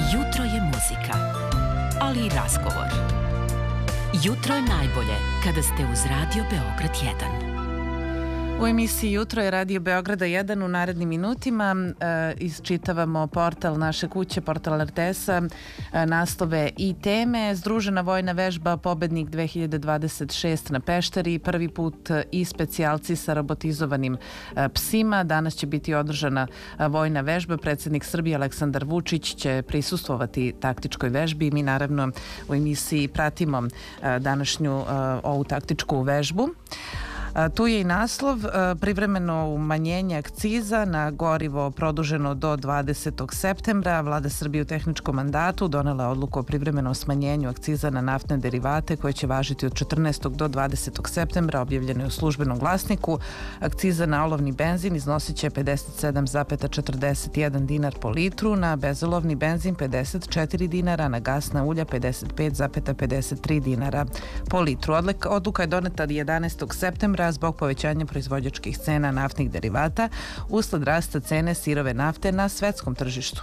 Jutro je muzika, ali i razgovor. Jutro je najbolje kada ste uz Radio Beograd 1. U emisiji Jutro je Radio Beograda 1 u narednim minutima isčitavamo portal naše kuće, portal RTS-a, naslove i teme. Združena vojna vežba Pobednik 2026 na Pešteri, prvi put i specijalci sa robotizovanim psima. Danas će biti održana vojna vežba. Predsjednik Srbije Aleksandar Vučić će prisustvovati taktičkoj vežbi. Mi naravno u emisiji pratimo današnju ovu taktičku vežbu. Tu je i naslov privremeno umanjenje akciza na gorivo produženo do 20. septembra. Vlada Srbije u tehničkom mandatu donela je odluku o privremenom smanjenju akciza na naftne derivate koje će važiti od 14. do 20. septembra. Objavljeno je u Službenom glasniku. Akciza na olovni benzin iznosit će 57,41 dinar po litru, na bezolovni benzin 54 dinara, na gasna ulja 55,53 dinara po litru. Odluka je doneta 11. septembra zbog povećanja proizvođačkih cena naftnih derivata usled rasta cene sirove nafte na svetskom tržištu.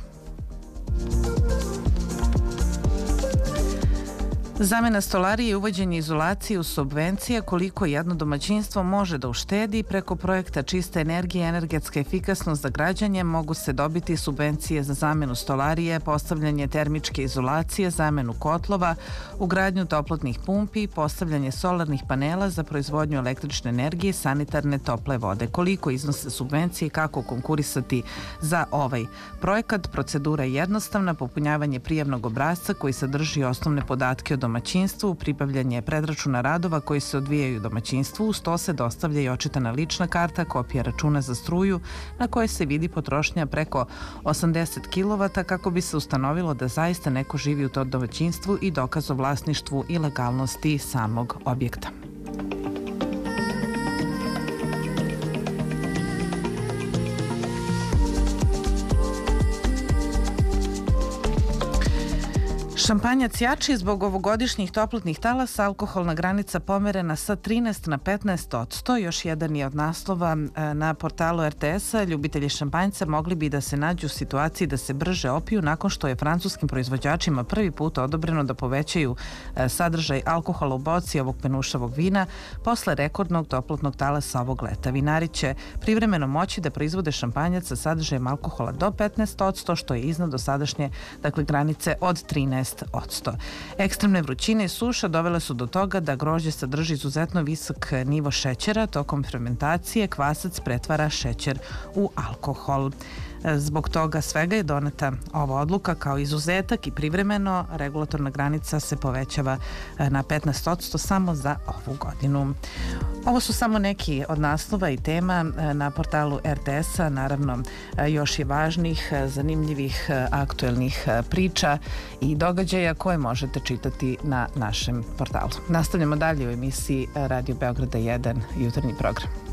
Zamena stolarije i uvođenje izolacije uz subvencije koliko jedno domaćinstvo može da uštedi preko projekta Čista energija i energetska efikasnost za građanje mogu se dobiti subvencije za zamenu stolarije, postavljanje termičke izolacije, zamenu kotlova, ugradnju toplotnih pumpi, postavljanje solarnih panela za proizvodnju električne energije i sanitarne tople vode. Koliko iznose subvencije i kako konkurisati za ovaj projekat? Procedura je jednostavna, popunjavanje prijavnog obrasca koji sadrži osnovne podatke o domaćinstvu, pribavljanje predračuna radova koji se odvijaju u domaćinstvu, uz to se dostavlja i očitana lična karta, kopija računa za struju na kojoj se vidi potrošnja preko 80 kW kako bi se ustanovilo da zaista neko živi u tom domaćinstvu i dokaz o vlasništvu i legalnosti samog objekta. Šampanjac jači zbog ovogodišnjih toplotnih talasa, alkoholna granica pomerena sa 13 na 15%. Još jedan je od naslova na portalu RTS-a. Ljubitelji šampanjca mogli bi da se nađu u situaciji da se brže opiju nakon što je francuskim proizvođačima prvi put odobreno da povećaju sadržaj alkohola u boci ovog penušavog vina posle rekordnog toplotnog talasa ovog leta. Vinari će privremeno moći da proizvode šampanjac sa sadržajem alkohola do 15%, što je iznad dosadašnje granice od 13%. Ekstremne vrućine i suša dovele su do toga da grožđe sadrži izuzetno visok nivo šećera. Tokom fermentacije kvasac pretvara šećer u alkohol. Zbog toga svega je doneta ova odluka kao izuzetak i privremeno regulatorna granica se povećava na 15% samo za ovu godinu. Ovo su samo neki od naslova i tema na portalu RTS-a. Naravno, još je važnih, zanimljivih, aktuelnih priča i događaja koje možete čitati na našem portalu. Nastavljamo dalje u emisiji Radio Beograda 1 jutarnji program.